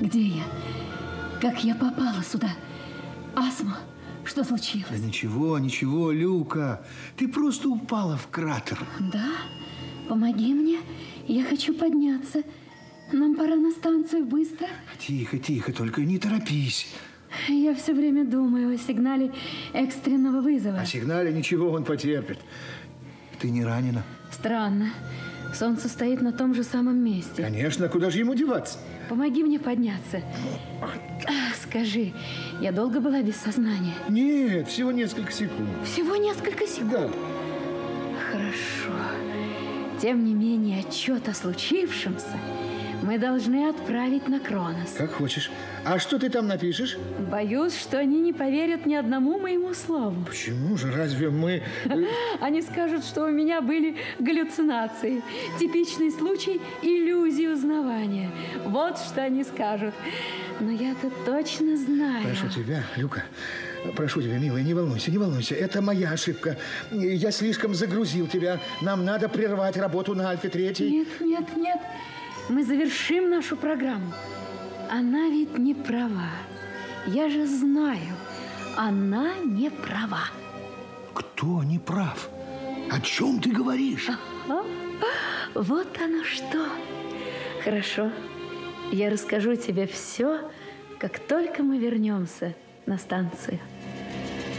Где я? Как я попала сюда? Асма, что случилось? Да ничего, ничего, Люка. Ты просто упала в кратер. Да? Помоги мне. Я хочу подняться. Нам пора на станцию быстро. Тихо, тихо, только не торопись. Я все время думаю о сигнале экстренного вызова. О сигнале ничего, он потерпит. Ты не ранена? Странно. Солнце стоит на том же самом месте. Конечно, куда же ему деваться? Помоги мне подняться. Скажи, я долго была без сознания? Нет, всего несколько секунд. Всего несколько секунд? Да. Хорошо. Тем не менее, отчет о случившемся мы должны отправить на Кронос. Как хочешь. А что ты там напишешь? Боюсь, что они не поверят ни одному моему слову. Почему же? Разве мы... Они скажут, что у меня были галлюцинации. Типичный случай иллюзии узнавания. Вот что они скажут. Но я-то точно знаю. Прошу тебя, Люка, прошу тебя, милая, не волнуйся, не волнуйся. Это моя ошибка. Я слишком загрузил тебя. Нам надо прервать работу на Альфе-3. Нет, нет, нет. Мы завершим нашу программу. Она ведь не права. Я же знаю, она не права. Кто не прав? О чем ты говоришь? Вот оно что. Хорошо. Я расскажу тебе все, как только мы вернемся на станцию.